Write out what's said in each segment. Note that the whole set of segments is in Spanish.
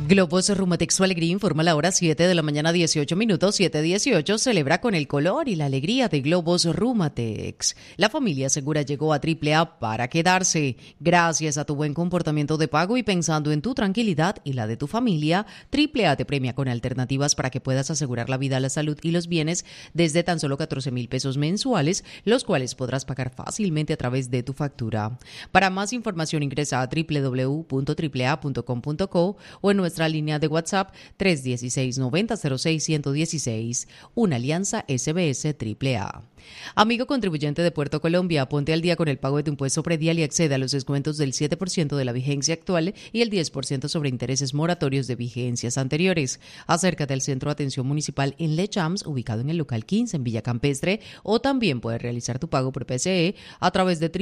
Globos Rumatex Su Alegría informa la hora 7 de la mañana 18 minutos, 7:18. Celebra con el color y la alegría de Globos Rumatex. La familia segura llegó a AAA para quedarse. Gracias a tu buen comportamiento de pago y pensando en tu tranquilidad y la de tu familia, AAA te premia con alternativas para que puedas asegurar la vida, la salud y los bienes desde tan solo 14,000 pesos mensuales, los cuales podrás pagar fácilmente a través de tu factura. Para más información ingresa a www.aaa.com.co o en nuestra línea de WhatsApp 316-9006-116, una alianza SBS AAA. Amigo contribuyente de Puerto Colombia, ponte al día con el pago de tu impuesto predial y accede a los descuentos del 7% de la vigencia actual y el 10% sobre intereses moratorios de vigencias anteriores. Acércate al Centro de Atención Municipal en Lechams, ubicado en el local 15 en Villa Campestre, o también puedes realizar tu pago por PCE a través de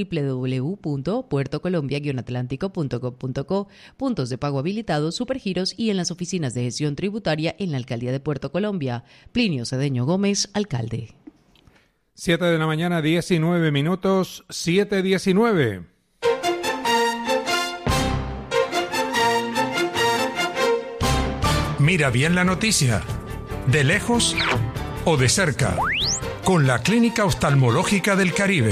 www.puertocolombia-atlántico.gov.co, puntos de pago habilitados, supergiros y en las oficinas de gestión tributaria en la Alcaldía de Puerto Colombia. Plinio Cedeño Gómez, alcalde. 7 de la mañana, 19 minutos, 7:19. Mira bien la noticia, de lejos o de cerca, con la Clínica Oftalmológica del Caribe.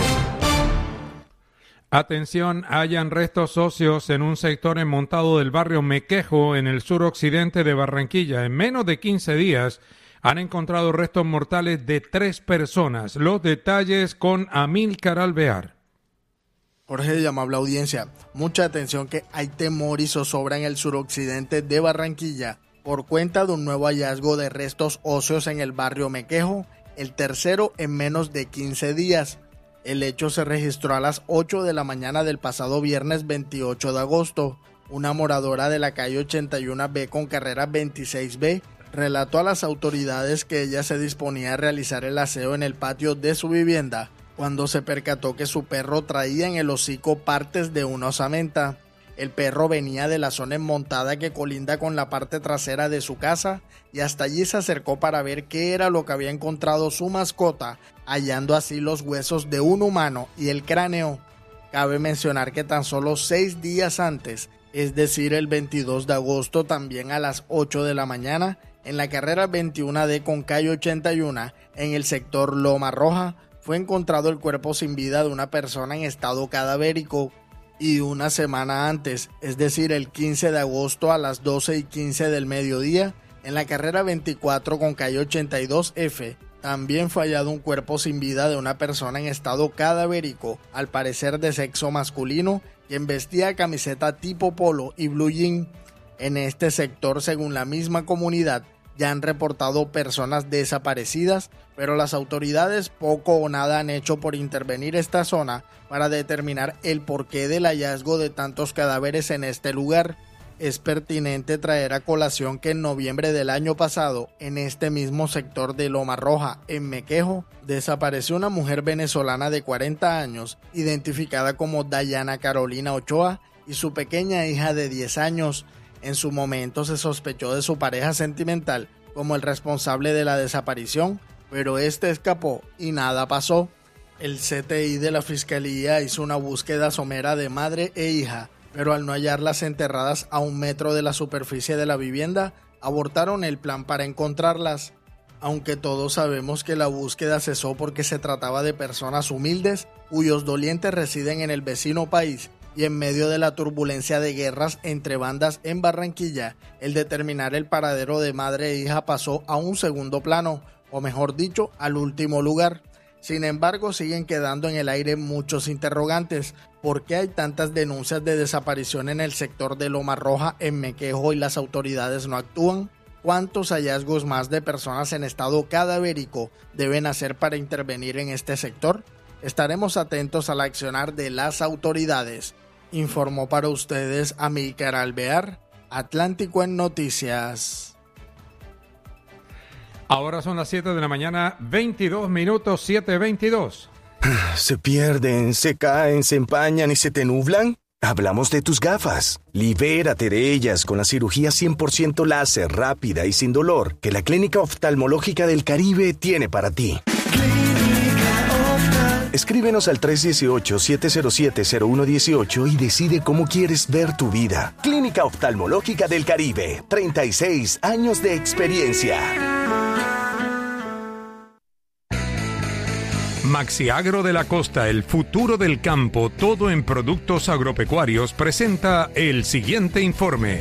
Atención, hallan restos óseos en un sector enmontado del barrio Mequejo, en el suroccidente de Barranquilla. En menos de 15 días, han encontrado restos mortales de 3 personas. Los detalles con Amílcar Alvear. Jorge y amable audiencia, mucha atención que hay temor y zozobra en el suroccidente de Barranquilla por cuenta de un nuevo hallazgo de restos óseos en el barrio Mequejo, el tercero en menos de 15 días. El hecho se registró a las 8 de la mañana del pasado viernes 28 de agosto. Una moradora de la calle 81B con carrera 26B relató a las autoridades que ella se disponía a realizar el aseo en el patio de su vivienda cuando se percató que su perro traía en el hocico partes de una osamenta. El perro venía de la zona enmontada que colinda con la parte trasera de su casa y hasta allí se acercó para ver qué era lo que había encontrado su mascota, hallando así los huesos de un humano y el cráneo. Cabe mencionar que tan solo 6 días antes, es decir, el 22 de agosto, también a las 8 de la mañana, en la carrera 21D con calle 81, en el sector Loma Roja, fue encontrado el cuerpo sin vida de una persona en estado cadavérico. Y una semana antes, es decir, el 15 de agosto a las 12:15 del mediodía, en la carrera 24 con calle 82F, también fue hallado un cuerpo sin vida de una persona en estado cadavérico, al parecer de sexo masculino, quien vestía camiseta tipo polo y blue jean. En este sector, según la misma comunidad, ya han reportado personas desaparecidas, pero las autoridades poco o nada han hecho por intervenir esta zona para determinar el porqué del hallazgo de tantos cadáveres en este lugar. Es pertinente traer a colación que en noviembre del año pasado, en este mismo sector de Loma Roja, en Mequejo, desapareció una mujer venezolana de 40 años, identificada como Dayana Carolina Ochoa, y su pequeña hija de 10 años. En su momento se sospechó de su pareja sentimental como el responsable de la desaparición, pero este escapó y nada pasó. El CTI de la Fiscalía hizo una búsqueda somera de madre e hija, pero al no hallarlas enterradas a 1 metro de la superficie de la vivienda, abortaron el plan para encontrarlas. Aunque todos sabemos que la búsqueda cesó porque se trataba de personas humildes, cuyos dolientes residen en el vecino país, y en medio de la turbulencia de guerras entre bandas en Barranquilla, el determinar el paradero de madre e hija pasó a un segundo plano, o mejor dicho, al último lugar. Sin embargo, siguen quedando en el aire muchos interrogantes. ¿Por qué hay tantas denuncias de desaparición en el sector de Loma Roja, en Mequejo, y las autoridades no actúan? ¿Cuántos hallazgos más de personas en estado cadavérico deben hacer para intervenir en este sector? Estaremos atentos al accionar de las autoridades. Informó para ustedes Amílcar Alvear, Atlántico en Noticias. Ahora son las 7 de la mañana, 22 minutos, 7:22. ¿Se pierden, se caen, se empañan y se te nublan? Hablamos de tus gafas. Libérate de ellas con la cirugía 100% láser, rápida y sin dolor que la Clínica Oftalmológica del Caribe tiene para ti. Escríbenos al 318-707-0118 y decide cómo quieres ver tu vida. Clínica Oftalmológica del Caribe, 36 años de experiencia. Maxiagro de la Costa, el futuro del campo, todo en productos agropecuarios, presenta el siguiente informe.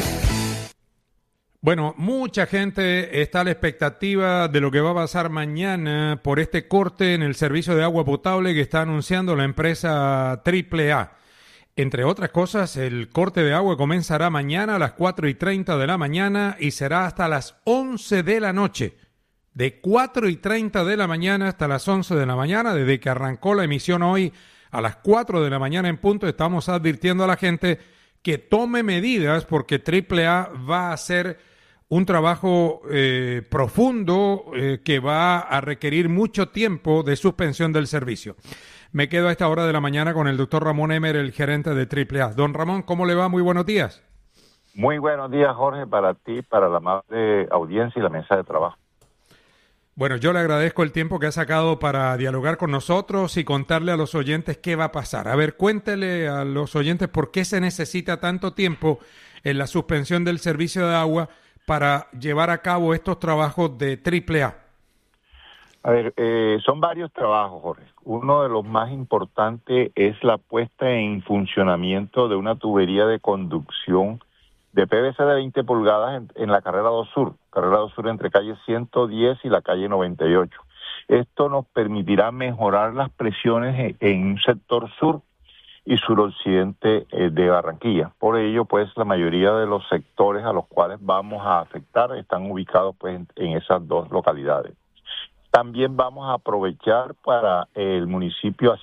Bueno, mucha gente está a la expectativa de lo que va a pasar mañana por este corte en el servicio de agua potable que está anunciando la empresa AAA. Entre otras cosas, el corte de agua comenzará mañana a las 4:30 de la mañana y será hasta las 11 de la noche. De 4:30 de la mañana hasta las 11 de la mañana, desde que arrancó la emisión hoy a las 4 de la mañana en punto, estamos advirtiendo a la gente que tome medidas porque AAA va a hacer un trabajo profundo que va a requerir mucho tiempo de suspensión del servicio. Me quedo a esta hora de la mañana con el doctor Ramón Emer, el gerente de AAA. Don Ramón, ¿cómo le va? Muy buenos días. Muy buenos días, Jorge, para ti, para la amable audiencia y la mesa de trabajo. Bueno, yo le agradezco el tiempo que ha sacado para dialogar con nosotros y contarle a los oyentes qué va a pasar. A ver, cuéntele a los oyentes por qué se necesita tanto tiempo en la suspensión del servicio de agua para llevar a cabo estos trabajos de AAA. A ver, son varios trabajos, Jorge. Uno de los más importantes es la puesta en funcionamiento de una tubería de conducción de PVC de 20 pulgadas en la Carrera 2 Sur entre calle 110 y la calle 98. Esto nos permitirá mejorar las presiones en un sector sur y suroccidente de Barranquilla. Por ello, pues, la mayoría de los sectores a los cuales vamos a afectar están ubicados pues en esas dos localidades. También vamos a aprovechar para el municipio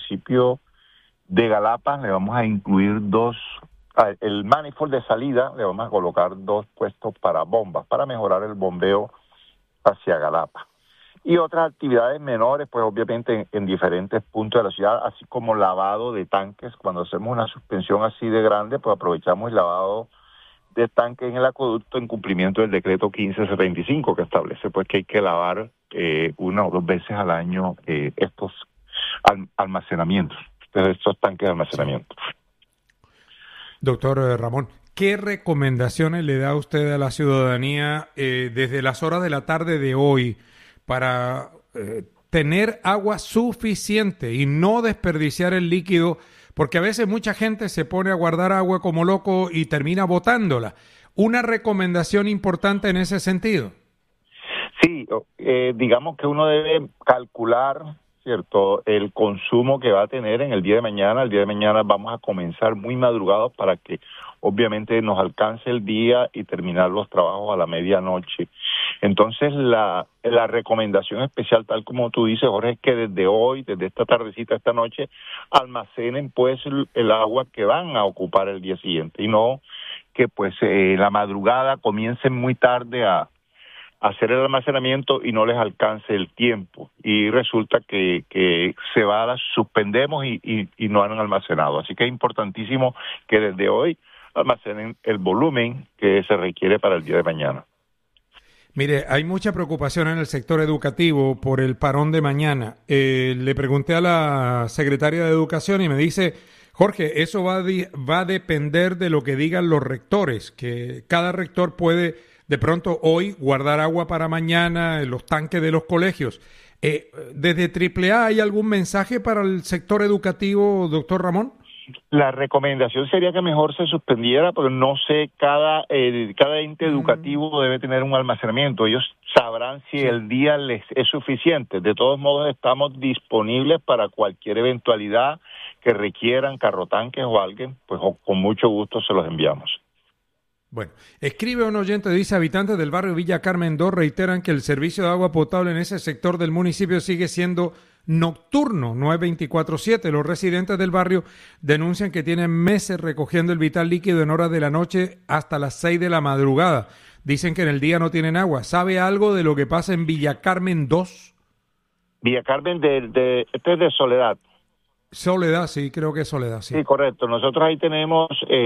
de Galapa, le vamos a incluir el manifold de salida, le vamos a colocar 2 puestos para bombas, para mejorar el bombeo hacia Galapa. Y otras actividades menores, pues obviamente en diferentes puntos de la ciudad, así como lavado de tanques. Cuando hacemos una suspensión así de grande, pues aprovechamos el lavado de tanques en el acueducto en cumplimiento del decreto 1575, que establece pues que hay que lavar 1 o 2 veces al año estos almacenamientos, estos tanques de almacenamiento. Doctor Ramón, ¿qué recomendaciones le da usted a la ciudadanía desde las horas de la tarde de hoy para tener agua suficiente y no desperdiciar el líquido? Porque a veces mucha gente se pone a guardar agua como loco y termina botándola. ¿Una recomendación importante en ese sentido? Sí, digamos que uno debe calcular, ¿cierto?, el consumo que va a tener en el día de mañana. El día de mañana vamos a comenzar muy madrugados para que obviamente nos alcance el día y terminar los trabajos a la medianoche. Entonces la recomendación especial, tal como tú dices, Jorge, es que desde hoy, desde esta tardecita, esta noche, almacenen pues el agua que van a ocupar el día siguiente y no que pues la madrugada comiencen muy tarde a hacer el almacenamiento y no les alcance el tiempo y resulta que suspendemos y no han almacenado. Así que es importantísimo que desde hoy almacenen el volumen que se requiere para el día de mañana. Mire, hay mucha preocupación en el sector educativo por el parón de mañana. Le pregunté a la secretaria de Educación y me dice, Jorge, eso va a depender de lo que digan los rectores, que cada rector puede de pronto hoy guardar agua para mañana en los tanques de los colegios. ¿Desde AAA hay algún mensaje para el sector educativo, doctor Ramón? La recomendación sería que mejor se suspendiera, pero no sé, cada ente educativo debe tener un almacenamiento. Ellos sabrán si el día les es suficiente. De todos modos, estamos disponibles para cualquier eventualidad que requieran carrotanques o alguien, pues con mucho gusto se los enviamos. Bueno, escribe un oyente, dice, habitantes del barrio Villa Carmen 2 reiteran que el servicio de agua potable en ese sector del municipio sigue siendo nocturno, no es 24/7. Los residentes del barrio denuncian que tienen meses recogiendo el vital líquido en horas de la noche hasta las 6 de la madrugada. Dicen que en el día no tienen agua. ¿Sabe algo de lo que pasa en Villa Carmen 2? Villa Carmen este es de Soledad. Soledad, sí, creo que es Soledad, sí. Sí, correcto. Nosotros ahí tenemos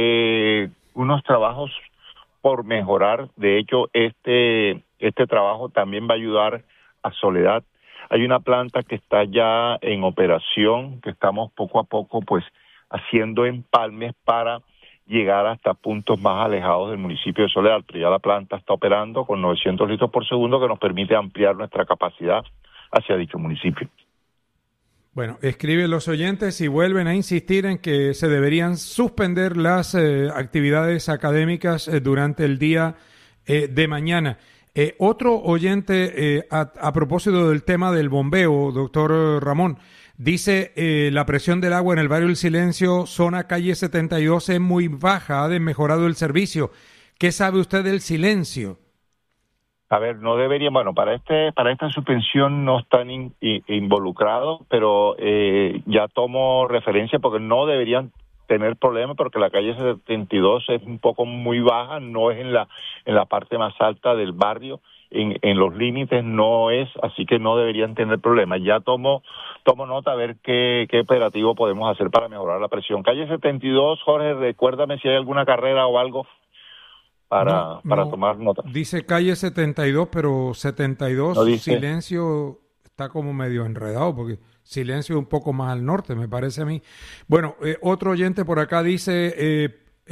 unos trabajos por mejorar. De hecho, este trabajo también va a ayudar a Soledad Hay una planta que está ya en operación, que estamos poco a poco pues haciendo empalmes para llegar hasta puntos más alejados del municipio de Soledad, pero ya la planta está operando con 900 litros por segundo, que nos permite ampliar nuestra capacidad hacia dicho municipio. Bueno, escriben los oyentes y vuelven a insistir en que se deberían suspender las actividades académicas durante el día de mañana. Otro oyente, a propósito del tema del bombeo, doctor Ramón, dice la presión del agua en el barrio El Silencio, zona calle 72, es muy baja, ha desmejorado el servicio. ¿Qué sabe usted del Silencio? A ver, no debería, bueno, para esta suspensión no están involucrados, pero ya tomo referencia porque no deberían tener problemas porque la calle 72 es un poco muy baja, no es en la parte más alta del barrio, en los límites no es, así que no deberían tener problemas. Ya tomo nota a ver qué operativo podemos hacer para mejorar la presión. Calle 72, Jorge, recuérdame si hay alguna carrera o algo para tomar nota. Dice calle 72, pero 72 no dice. Silencio está como medio enredado, porque Silencio es un poco más al norte, me parece a mí. Bueno, otro oyente por acá dice,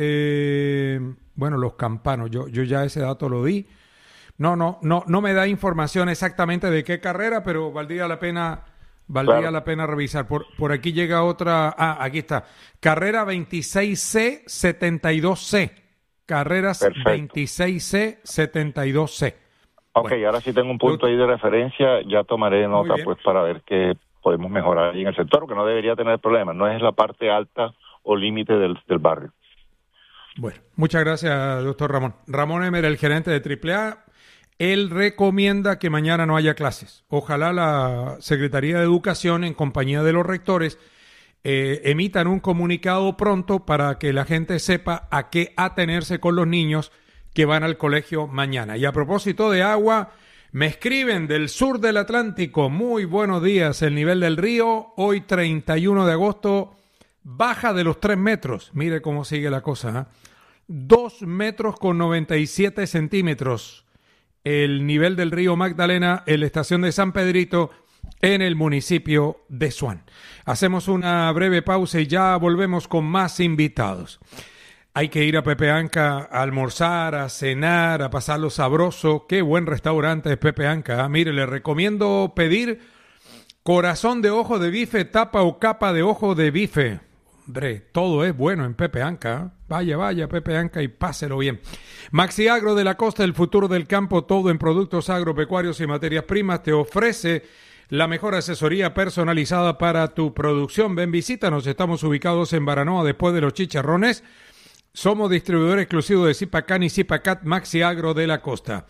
bueno, Los Campanos, yo ya ese dato lo di. No me da información exactamente de qué carrera, pero valdría la pena revisar. Por aquí llega otra, aquí está, carrera 26C 72C. Carreras perfecto. 26C, 72C. Ok, bueno, ahora sí tengo un punto ahí de referencia, ya tomaré nota pues para ver qué podemos mejorar ahí en el sector, porque no debería tener problemas, no es la parte alta o límite del barrio. Bueno, muchas gracias, doctor Ramón. Ramón Emer, el gerente de AAA, él recomienda que mañana no haya clases. Ojalá la Secretaría de Educación, en compañía de los rectores, emitan un comunicado pronto para que la gente sepa a qué atenerse con los niños que van al colegio mañana. Y a propósito de agua, me escriben del sur del Atlántico, muy buenos días, el nivel del río, hoy 31 de agosto, baja de los 3 metros, mire cómo sigue la cosa, 2 metros con 97 centímetros, el nivel del río Magdalena en la estación de San Pedrito, en el municipio de Suán. Hacemos una breve pausa y ya volvemos con más invitados. Hay que ir a Pepe Anca a almorzar, a cenar, a pasarlo sabroso. Qué buen restaurante es Pepe Anca. Mire, le recomiendo pedir corazón de ojo de bife, tapa o capa de ojo de bife. Hombre, todo es bueno en Pepe Anca. Vaya, Pepe Anca y páselo bien. Maxi Agro de la Costa, el futuro del campo, todo en productos agropecuarios y materias primas, te ofrece la mejor asesoría personalizada para tu producción. Ven, visítanos. Estamos ubicados en Baranoa, después de los Chicharrones. Somos distribuidor exclusivo de Zipacan y Zipacat Maxi Agro de la Costa.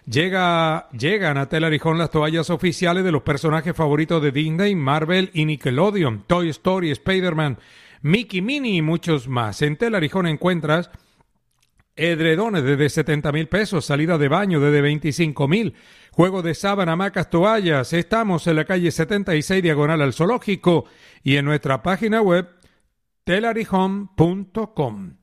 Llegan a Tel Arijón las toallas oficiales de los personajes favoritos de Disney, Marvel y Nickelodeon, Toy Story, Spider-Man, Mickey, Minnie y muchos más. En Tel Arijón encuentras edredones desde 70,000 pesos, salida de baño desde 25,000, juego de sábana, hamacas, toallas. Estamos en la calle 76, diagonal al Zoológico, y en nuestra página web telarijón.com.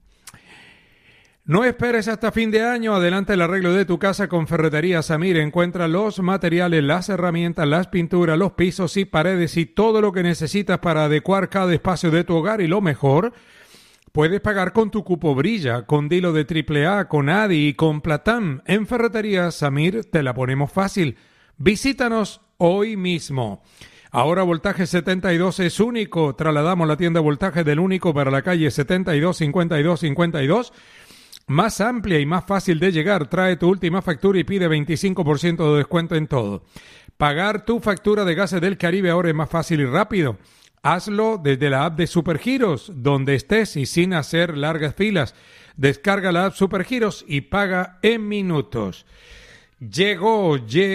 No esperes hasta fin de año, adelanta el arreglo de tu casa con Ferretería Samir. Encuentra los materiales, las herramientas, las pinturas, los pisos y paredes y todo lo que necesitas para adecuar cada espacio de tu hogar. Y lo mejor, puedes pagar con tu cupo Brilla, con Dilo de AAA, con Adi y con Platam. En Ferretería Samir te la ponemos fácil. Visítanos hoy mismo. Ahora Voltaje 72 es único. Trasladamos la tienda Voltaje del único para la calle 72 52 52. Más amplia y más fácil de llegar. Trae tu última factura y pide 25% de descuento en todo. Pagar tu factura de Gases del Caribe ahora es más fácil y rápido. Hazlo desde la app de Supergiros, donde estés y sin hacer largas filas. Descarga la app Supergiros y paga en minutos. Llegó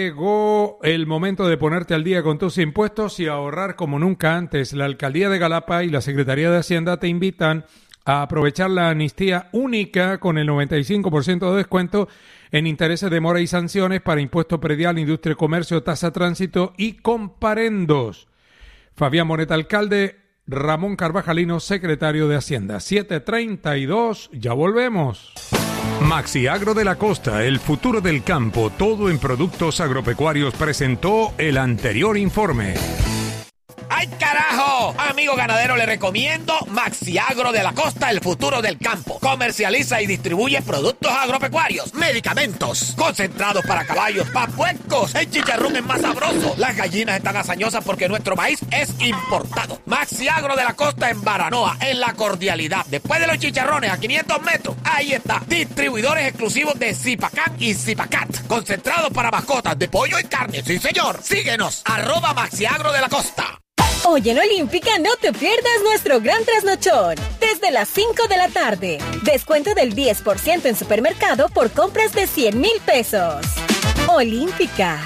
el momento de ponerte al día con tus impuestos y ahorrar como nunca antes. La Alcaldía de Galapa y la Secretaría de Hacienda te invitan a aprovechar la amnistía única con el 95% de descuento en intereses de mora y sanciones para impuesto predial, industria y comercio, tasa tránsito y comparendos. Fabián Monet, alcalde, Ramón Carvajalino, secretario de Hacienda. 7:32, ya volvemos. Maxiagro de la Costa, el futuro del campo, todo en productos agropecuarios, presentó el anterior informe. ¡Ay, carajo! Amigo ganadero, le recomiendo Maxiagro de la Costa, el futuro del campo. Comercializa y distribuye productos agropecuarios, medicamentos, concentrados para caballos, para puercos. El chicharrón es más sabroso. Las gallinas están hazañosas porque nuestro maíz es importado. Maxiagro de la Costa en Baranoa, en La Cordialidad. Después de los chicharrones, a 500 metros, ahí está. Distribuidores exclusivos de Zipacán y Zipacat. Concentrados para mascotas de pollo y carne. Sí, señor. Síguenos. @Maxiagro de la Costa. Hoy en Olímpica no te pierdas nuestro gran trasnochón. Desde las 5 de la tarde. Descuento del 10% en supermercado por compras de 100,000 pesos. Olímpica.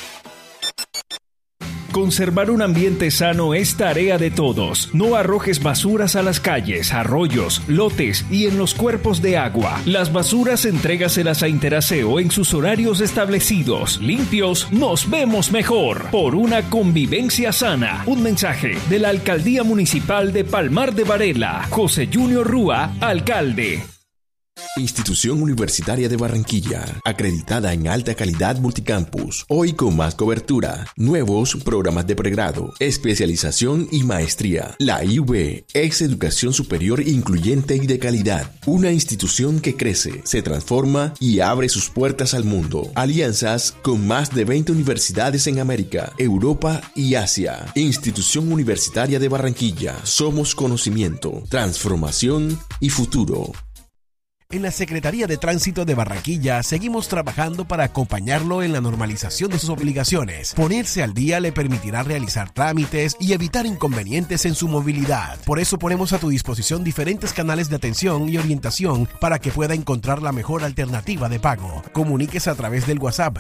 Conservar un ambiente sano es tarea de todos. No arrojes basuras a las calles, arroyos, lotes y en los cuerpos de agua. Las basuras entrégaselas a Interaseo en sus horarios establecidos. Limpios, nos vemos mejor. Por una convivencia sana. Un mensaje de la Alcaldía Municipal de Palmar de Varela. José Junior Rúa, alcalde. Institución Universitaria de Barranquilla, acreditada en alta calidad multicampus, hoy con más cobertura, nuevos programas de pregrado, especialización y maestría. La IUB es educación superior incluyente y de calidad, una institución que crece, se transforma y abre sus puertas al mundo. Alianzas con más de 20 universidades en América, Europa y Asia. Institución Universitaria de Barranquilla, somos conocimiento, transformación y futuro. En la Secretaría de Tránsito de Barranquilla seguimos trabajando para acompañarlo en la normalización de sus obligaciones. Ponerse al día le permitirá realizar trámites y evitar inconvenientes en su movilidad. Por eso ponemos a tu disposición diferentes canales de atención y orientación para que pueda encontrar la mejor alternativa de pago. Comuníquese a través del WhatsApp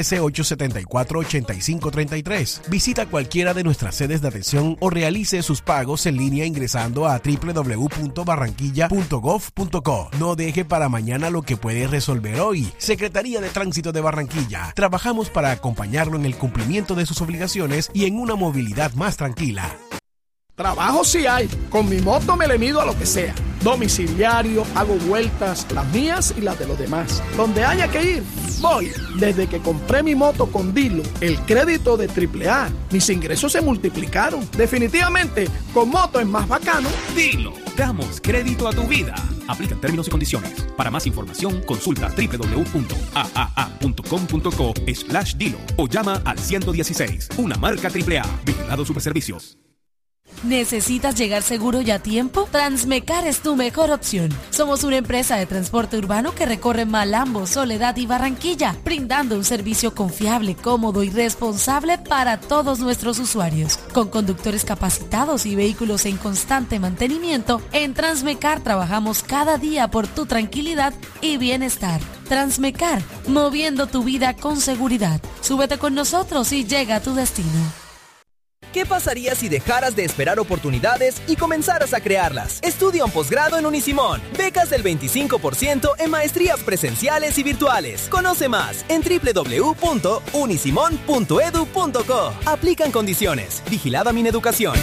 313-874-8533. Visita cualquiera de nuestras sedes de atención o realice sus pagos en línea ingresando a www.barranquilla.gov.co. No deje para mañana lo que puede resolver hoy. Secretaría de Tránsito de Barranquilla. Trabajamos para acompañarlo en el cumplimiento de sus obligaciones y en una movilidad más tranquila. Trabajo sí hay. Con mi moto me le mido a lo que sea. Domiciliario, hago vueltas, las mías y las de los demás. Donde haya que ir, voy. Desde que compré mi moto con Dilo, el crédito de AAA, mis ingresos se multiplicaron. Definitivamente, con moto es más bacano. Dilo, damos crédito a tu vida. Aplican términos y condiciones. Para más información, consulta www.aaa.com.co/Dilo o llama al 116. Una marca AAA. Vigilado Superservicios. ¿Necesitas llegar seguro y a tiempo? Transmecar es tu mejor opción. Somos una empresa de transporte urbano que recorre Malambo, Soledad y Barranquilla, brindando un servicio confiable, cómodo y responsable para todos nuestros usuarios. Con conductores capacitados y vehículos en constante mantenimiento, en Transmecar trabajamos cada día por tu tranquilidad y bienestar. Transmecar, moviendo tu vida con seguridad. Súbete con nosotros y llega a tu destino. ¿Qué pasaría si dejaras de esperar oportunidades y comenzaras a crearlas? Estudia un posgrado en Unisimón. Becas del 25% en maestrías presenciales y virtuales. Conoce más en www.unisimon.edu.co. Aplican condiciones. Vigilada Mineducación.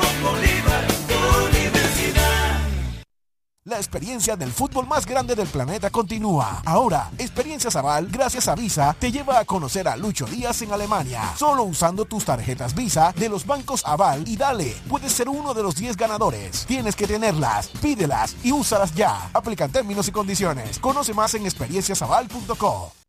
La experiencia del fútbol más grande del planeta continúa. Ahora, Experiencias Aval, gracias a Visa, te lleva a conocer a Lucho Díaz en Alemania. Solo usando tus tarjetas Visa de los bancos Aval y dale, puedes ser uno de los 10 ganadores. Tienes que tenerlas, pídelas y úsalas ya. Aplican términos y condiciones. Conoce más en experienciasaval.co.